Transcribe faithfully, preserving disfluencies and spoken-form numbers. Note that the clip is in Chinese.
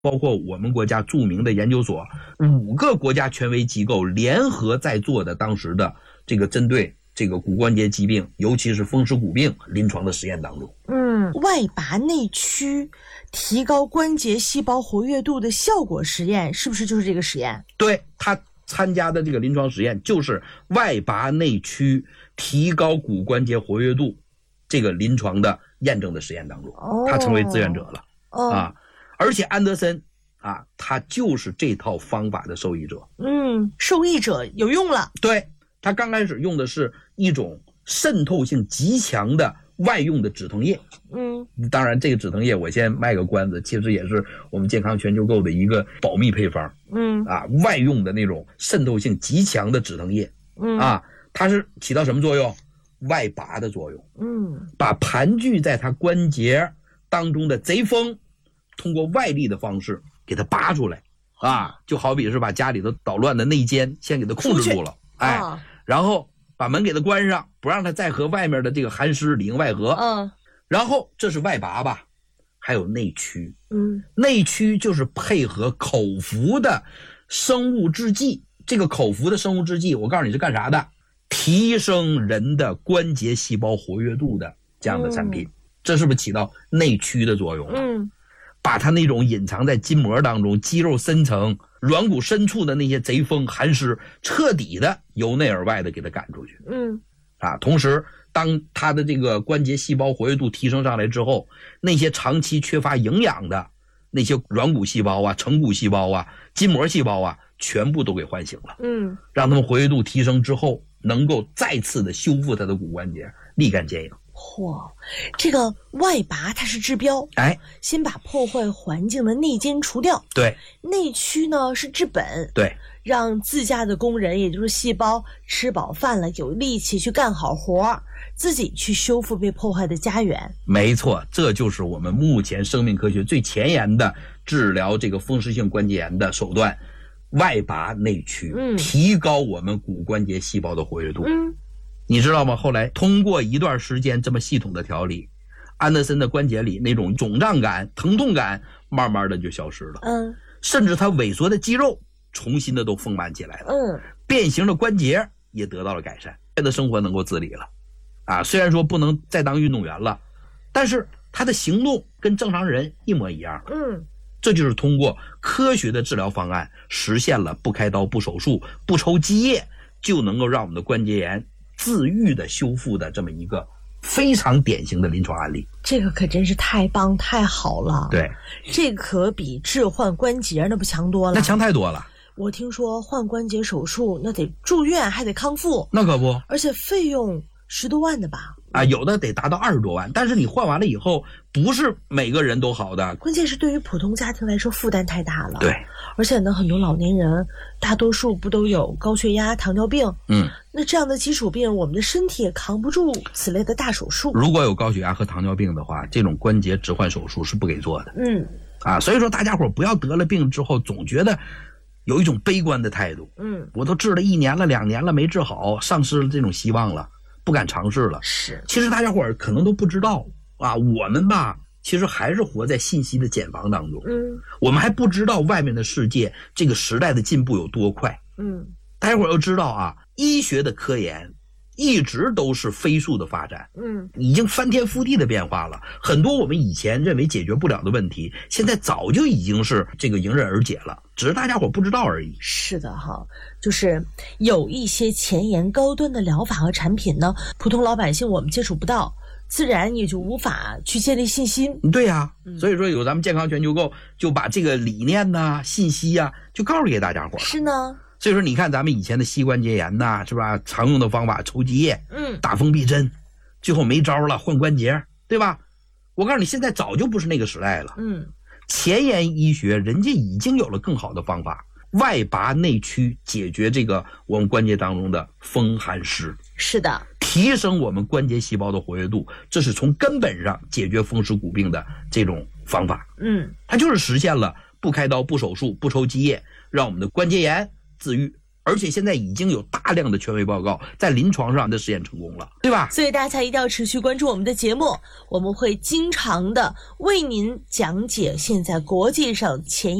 包括我们国家著名的研究所，五个国家权威机构联合在做的当时的这个针对这个骨关节疾病，尤其是风湿骨病临床的实验当中。 嗯，外拔内驱提高关节细胞活跃度的效果实验，是不是就是这个实验？ 对，他参加的这个临床实验就是外拔内驱提高骨关节活跃度这个临床的验证的实验当中， 哦、 他成为志愿者了、 哦、 啊！而且安德森啊，他就是这套方法的受益者。 嗯，受益者有用了。 对，他刚开始用的是一种渗透性极强的外用的止疼液。 嗯， 当然这个止疼液我先卖个关子，其实也是我们健康全球购的一个保密配方。 嗯啊，外用的那种渗透性极强的止疼液。 嗯啊，它是起到什么作用？外拔的作用。 嗯， 把盘踞在它关节当中的贼风通过外力的方式给它拔出来啊，就好比是把家里头捣乱的内奸先给它控制住了，哎、啊，然后把门给它关上，不让它再和外面的这个寒湿里应外合。 嗯， 然后这是外拔吧，还有内驱。 嗯， 内驱就是配合口服的生物制剂，这个口服的生物制剂，我告诉你是干啥的？提升人的关节细胞活跃度的这样的产品，嗯、这是不是起到内驱的作用了？ 嗯。 把它那种隐藏在筋膜当中、肌肉深层、软骨深处的那些贼风寒湿，彻底的由内而外的给它赶出去。 嗯， 啊，同时当它的这个关节细胞活跃度提升上来之后，那些长期缺乏营养的那些软骨细胞啊、成骨细胞啊、筋膜细胞啊，全部都给唤醒了。 嗯， 让它们活跃度提升之后，能够再次的修复它的骨关节，立竿见影。 嚯，这个外拔它是治标， 哎， 先把破坏环境的内奸除掉。 对， 内驱呢是治本， 对， 让自家的工人，也就是细胞吃饱饭了，有力气去干好活，自己去修复被破坏的家园。 没错，这就是我们目前生命科学最前沿的治疗这个风湿性关节炎的手段，外拔内驱， 嗯， 提高我们骨关节细胞的活跃度。 嗯。 你知道吗？后来通过一段时间这么系统的调理，安德森的关节里那种肿胀感、疼痛感慢慢的就消失了。 嗯， 甚至它萎缩的肌肉重新的都丰满起来了。 嗯， 变形的关节也得到了改善，他的生活能够自理了。啊，虽然说不能再当运动员了，但是他的行动跟正常人一模一样。 嗯， 这就是通过科学的治疗方案实现了不开刀、不手术、不抽积液就能够让我们的关节炎自愈的修复的这么一个非常典型的临床案例。 这个可真是太棒太好了。 对， 这可比置换关节那不强多了。 那强太多了。 我听说换关节手术那得住院还得康复。 那可不， 而且费用十多万的吧？ 啊，有的得达到二十多万，但是你换完了以后不是每个人都好的。 关键是对于普通家庭来说负担太大了。 对， 而且呢很多老年人大多数不都有高血压、糖尿病， 嗯， 那这样的基础病我们的身体也扛不住此类的大手术。 如果有高血压和糖尿病的话，这种关节置换手术是不给做的。 嗯， 啊，所以说大家伙不要得了病之后总觉得有一种悲观的态度。 嗯， 我都治了一年了两年了没治好，丧失了这种希望了，不敢尝试了。 是， 其实大家伙儿可能都不知道啊，我们吧其实还是活在信息的茧房当中。 嗯， 我们还不知道外面的世界这个时代的进步有多快。 嗯， 大家伙儿要知道啊，医学的科研一直都是飞速的发展。 嗯， 已经翻天覆地的变化了，很多我们以前认为解决不了的问题，现在早就已经是这个迎刃而解了，只是大家伙不知道而已。 是的哈，就是有一些前沿高端的疗法和产品呢，普通老百姓我们接触不到，自然也就无法去建立信心。 对呀、啊嗯， 所以说有咱们健康全球购就把这个理念呐、信息呀、啊，就告诉给大家伙。 是呢。 所以说你看咱们以前的膝关节炎呐，是吧？常用的方法抽积液， 嗯， 打封闭针，最后没招了换关节，对吧？我告诉你，现在早就不是那个时代了。 嗯， 前沿医学人家已经有了更好的方法，外拔内驱解决这个我们关节当中的风寒湿。 是的， 提升我们关节细胞的活跃度，这是从根本上解决风湿骨病的这种方法。 嗯， 它就是实现了不开刀、不手术、不抽积液，让我们的关节炎自愈， 而且现在已经有大量的权威报告在临床上的实验成功了，对吧？ 所以大家一定要持续关注我们的节目，我们会经常的为您讲解现在国际上前